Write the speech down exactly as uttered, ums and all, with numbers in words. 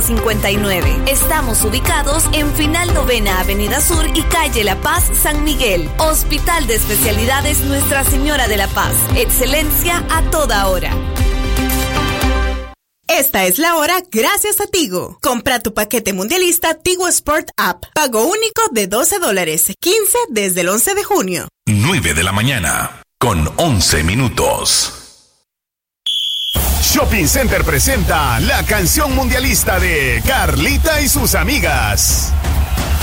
cincuenta y nueve. Estamos ubicados en Final Novena Avenida Sur y Calle La Paz, San Miguel. Hospital de Especialidades Nuestra Señora de la Paz. Excelencia a toda hora. Esta es la hora gracias a Tigo. Compra tu paquete mundialista Tigo Sport App. Pago único de doce dólares, quince desde el once de junio. nueve de la mañana, con once minutos. Shopping Center presenta la canción mundialista de Carlita y sus amigas.